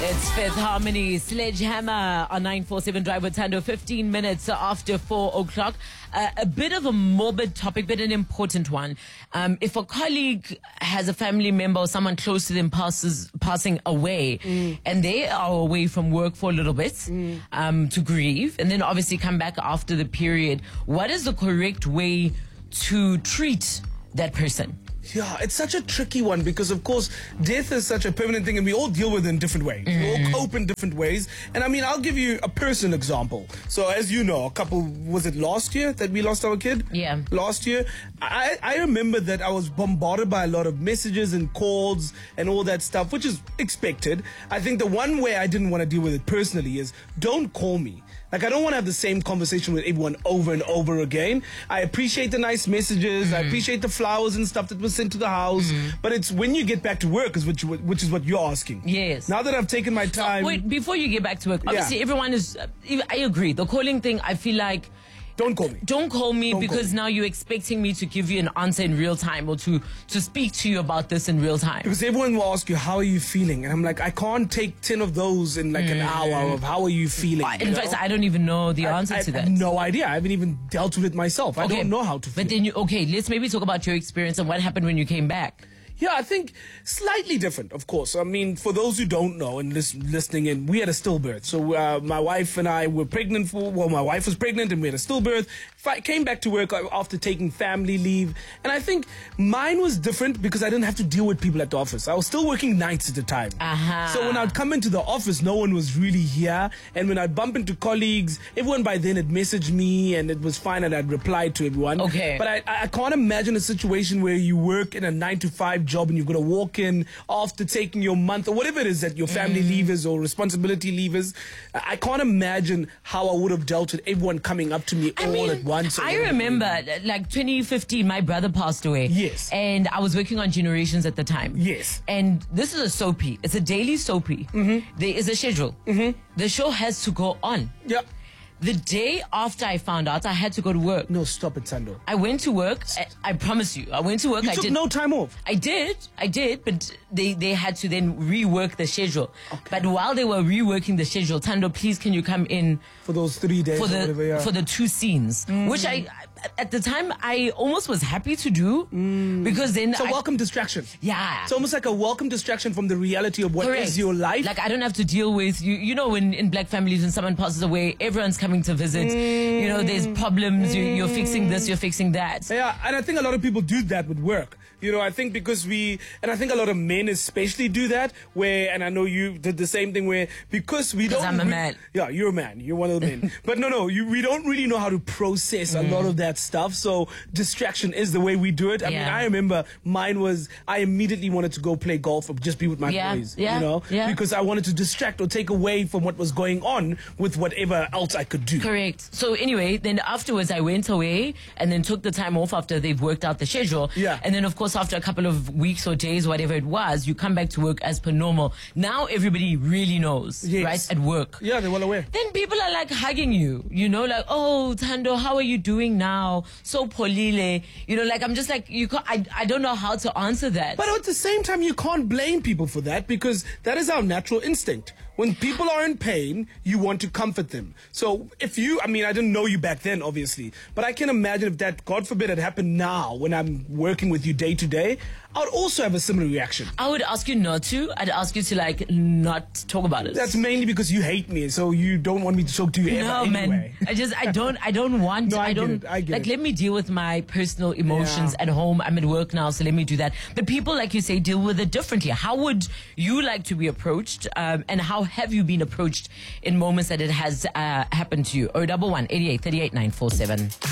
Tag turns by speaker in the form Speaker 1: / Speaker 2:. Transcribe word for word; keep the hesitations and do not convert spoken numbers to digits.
Speaker 1: It's Fifth Harmony, Sledgehammer on nine four seven Drive with Thando, fifteen minutes after four o'clock. Uh, a bit of a morbid topic, but an important one. Um, if a colleague has a family member or someone close to them passes passing away, mm. and they are away from work for a little bit mm. um, to grieve, and then obviously come back after the period, what is the correct way to treat that person?
Speaker 2: Yeah, it's such a tricky one because, of course, death is such a permanent thing and we all deal with it in different ways. Mm. We all cope in different ways. And I mean, I'll give you a personal example. So as you know, a couple, was it last year that we lost our kid?
Speaker 1: Yeah.
Speaker 2: Last year. I, I remember that I was bombarded by a lot of messages and calls and all that stuff, which is expected. I think the one way I didn't want to deal with it personally is don't call me. Like, I don't want to have the same conversation with everyone over and over again. I appreciate the nice messages. Mm. I appreciate the flowers and stuff that was sent to the house. Mm. But it's when you get back to work, is which, which is what you're asking.
Speaker 1: Yes.
Speaker 2: Now that I've taken my time.
Speaker 1: So, wait, before you get back to work, obviously yeah. everyone is, uh, I agree. The calling thing, I feel like,
Speaker 2: Don't call me.
Speaker 1: Don't call me
Speaker 2: Don't
Speaker 1: because
Speaker 2: call me.
Speaker 1: now you're expecting me to give you an answer in real time or to, to speak to you about this in real time.
Speaker 2: Because everyone will ask you, how are you feeling? And I'm like, I can't take ten of those in like mm. an hour of how are you feeling.
Speaker 1: In you fact, know? I don't even know the
Speaker 2: I,
Speaker 1: answer
Speaker 2: I,
Speaker 1: to that.
Speaker 2: I have no idea. I haven't even dealt with it myself. I
Speaker 1: okay.
Speaker 2: don't know how to feel.
Speaker 1: But then you, okay, let's maybe talk about your experience and what happened when you came back.
Speaker 2: Yeah, I think slightly different, of course. I mean, for those who don't know and lis- listening in, we had a stillbirth. So uh, my wife and I were pregnant for, well, my wife was pregnant and we had a stillbirth. I came back to work after taking family leave. And I think mine was different because I didn't have to deal with people at the office. I was still working nights at the time.
Speaker 1: Uh-huh.
Speaker 2: So when I'd come into the office, no one was really here. And when I'd bump into colleagues, everyone by then had messaged me and it was fine and I'd replied to everyone.
Speaker 1: Okay.
Speaker 2: But I, I can't imagine a situation where you work in a nine to five job and you've got to walk in after taking your month or whatever it is that your family mm. leave is or responsibility leave is. I can't imagine how I would have dealt with everyone coming up to me I all
Speaker 1: mean,
Speaker 2: at once.
Speaker 1: I remember like twenty fifteen, my brother passed away.
Speaker 2: Yes.
Speaker 1: And I was working on Generations at the time.
Speaker 2: Yes.
Speaker 1: And this is a soapy. It's a daily soapy. Mm-hmm. There is a schedule. Mm-hmm. The show has to go on.
Speaker 2: Yep.
Speaker 1: The day after I found out, I had to go to work.
Speaker 2: No, stop it, Thando.
Speaker 1: I went to work. I, I promise you, I went to work.
Speaker 2: You
Speaker 1: I
Speaker 2: took
Speaker 1: did
Speaker 2: no time off.
Speaker 1: I did, I did, but they, they had to then rework the schedule.
Speaker 2: Okay.
Speaker 1: But while they were reworking the schedule, Thando, please can you come in
Speaker 2: for those three days
Speaker 1: for the
Speaker 2: or whatever, yeah.
Speaker 1: for the two scenes, mm. which I at the time I almost was happy to do mm. because then
Speaker 2: it's a
Speaker 1: I,
Speaker 2: welcome distraction.
Speaker 1: Yeah,
Speaker 2: it's almost like a welcome distraction from the reality of what
Speaker 1: Correct.
Speaker 2: is your life.
Speaker 1: Like I don't have to deal with you. You know, when in black families when someone passes away, everyone's coming to visit. Mm. You know, there's problems. Mm. You, you're fixing this. You're fixing that.
Speaker 2: Yeah, and I think a lot of people do that with work. You know, I think because we, and I think a lot of men especially do that. Where, and I know you did the same thing. Where because we don't.
Speaker 1: I'm a
Speaker 2: re-
Speaker 1: man.
Speaker 2: Yeah, you're a man. You're one of the men. But no, no, you, we don't really know how to process mm. a lot of that stuff. So distraction is the way we do it. I
Speaker 1: yeah.
Speaker 2: mean, I remember mine was I immediately wanted to go play golf or just be with my
Speaker 1: yeah.
Speaker 2: boys.
Speaker 1: Yeah.
Speaker 2: You know,
Speaker 1: yeah.
Speaker 2: because I wanted to distract or take away from what was going on with whatever else I could do.
Speaker 1: Correct. So anyway, then afterwards I went away and then took the time off after they've worked out the schedule.
Speaker 2: Yeah.
Speaker 1: And then of course after a couple of weeks or days, whatever it was, you come back to work as per normal. Now everybody really knows,
Speaker 2: yes.
Speaker 1: right? At work.
Speaker 2: Yeah, they're well aware.
Speaker 1: Then people are like hugging you, you know, like, oh, Thando, how are you doing now? So polile, you know, like I'm just like, you can't, I, I don't know how to answer that.
Speaker 2: But at the same time, you can't blame people for that because that is our natural instinct. When people are in pain, you want to comfort them. So if you, I mean, I didn't know you back then, obviously, but I can imagine if that, God forbid, had happened now when I'm working with you day to day, I would also have a similar reaction.
Speaker 1: I would ask you not to. I'd ask you to like not talk about it.
Speaker 2: That's mainly because you hate me, so you don't want me to talk to you ever
Speaker 1: no,
Speaker 2: anyway.
Speaker 1: Man. I just, I don't, I don't want.
Speaker 2: no, I,
Speaker 1: I don't.
Speaker 2: Get it. I get
Speaker 1: like,
Speaker 2: it.
Speaker 1: let me deal with my personal emotions
Speaker 2: yeah.
Speaker 1: at home. I'm at work now, so let me do that. But people, like you say, deal with it differently. How would you like to be approached, um, and how have you been approached in moments that it has uh, happened to you? oh one one, eighty-eight, thirty-eight, nine four seven.